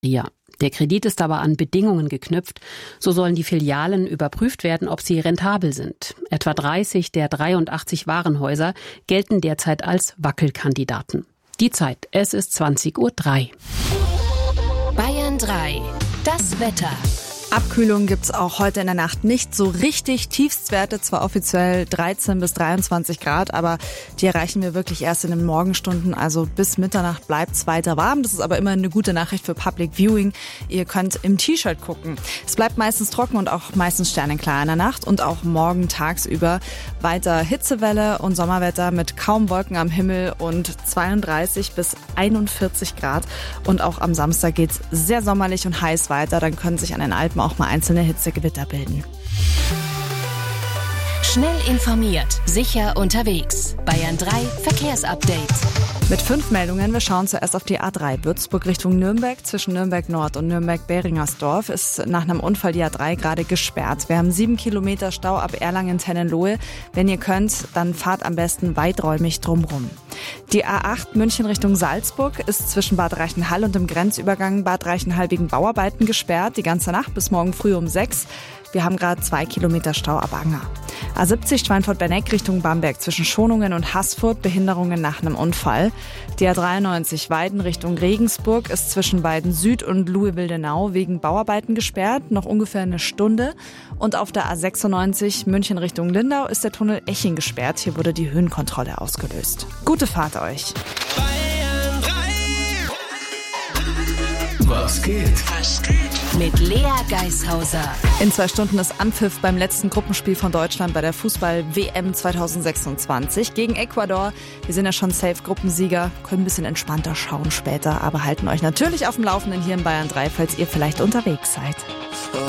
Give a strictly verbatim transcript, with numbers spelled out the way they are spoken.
Ja, der Kredit ist aber an Bedingungen geknüpft. So sollen die Filialen überprüft werden, ob sie rentabel sind. Etwa dreißig der dreiundachtzig Warenhäuser gelten derzeit als Wackelkandidaten. Die Zeit, es ist zwanzig Uhr drei. Bayern drei, das Wetter. Abkühlung gibt's auch heute in der Nacht nicht so richtig. Tiefstwerte zwar offiziell dreizehn bis dreiundzwanzig Grad, aber die erreichen wir wirklich erst in den Morgenstunden. Also bis Mitternacht bleibt's weiter warm. Das ist aber immer eine gute Nachricht für Public Viewing. Ihr könnt im T-Shirt gucken. Es bleibt meistens trocken und auch meistens sternenklar in der Nacht und auch morgen tagsüber weiter Hitzewelle und Sommerwetter mit kaum Wolken am Himmel und zweiunddreißig bis einundvierzig Grad. Und auch am Samstag geht's sehr sommerlich und heiß weiter. Dann können sich an den Alpen auch mal einzelne Hitzegewitter bilden. Schnell informiert, sicher unterwegs. Bayern drei Verkehrsupdate. Mit fünf Meldungen. Wir schauen zuerst auf die A drei. Würzburg Richtung Nürnberg. Zwischen Nürnberg Nord und Nürnberg-Beringersdorf ist nach einem Unfall die A drei gerade gesperrt. Wir haben sieben Kilometer Stau ab Erlangen-Tennenlohe. Wenn ihr könnt, dann fahrt am besten weiträumig drumrum. Die A acht München Richtung Salzburg ist zwischen Bad Reichenhall und dem Grenzübergang Bad Reichenhall wegen Bauarbeiten gesperrt. Die ganze Nacht bis morgen früh um sechs. Wir haben gerade zwei Kilometer Stau ab Anger. A siebzig Schweinfurt-Berneck Richtung Bamberg zwischen Schonungen und Haßfurt, Behinderungen nach einem Unfall. Die A dreiundneunzig Weiden Richtung Regensburg ist zwischen Weiden Süd und Luhe-Wildenau wegen Bauarbeiten gesperrt, noch ungefähr eine Stunde. Und auf der A sechsundneunzig München Richtung Lindau ist der Tunnel Eching gesperrt. Hier wurde die Höhenkontrolle ausgelöst. Gute Fahrt euch. Bayern drei. Was geht? Was geht? Mit Lea Geishauser. In zwei Stunden ist Anpfiff beim letzten Gruppenspiel von Deutschland bei der Fußball-W M zweitausendsechsundzwanzig gegen Ecuador. Wir sind ja schon Safe-Gruppensieger, können ein bisschen entspannter schauen später, aber halten euch natürlich auf dem Laufenden hier in Bayern drei, falls ihr vielleicht unterwegs seid.